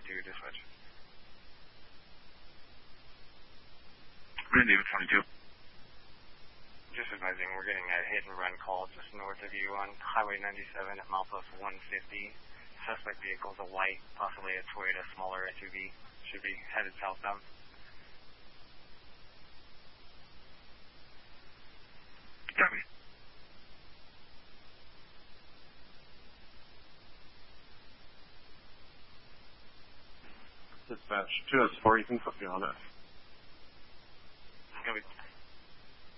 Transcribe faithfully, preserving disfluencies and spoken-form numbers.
twenty-two, dispatch. Grand David twenty-two. Just advising, we're getting a hit and run call just north of you on Highway ninety-seven at milepost one fifty. Suspect vehicle is a white, possibly a Toyota smaller S U V. Should be headed southbound. Copy. Dispatch two oh four, you can put me on it. Copy.